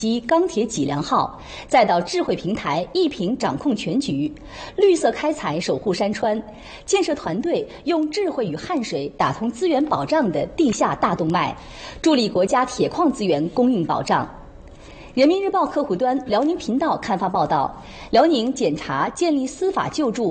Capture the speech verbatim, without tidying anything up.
及钢铁脊梁号，再到智慧平台一屏掌控全局，绿色开采守护山川，建设团队用智慧与汗水打通资源保障的地下大动脉，助力国家铁矿资源供应保障。人民日报客户端辽宁频道刊发报道，辽宁检察建立司法救助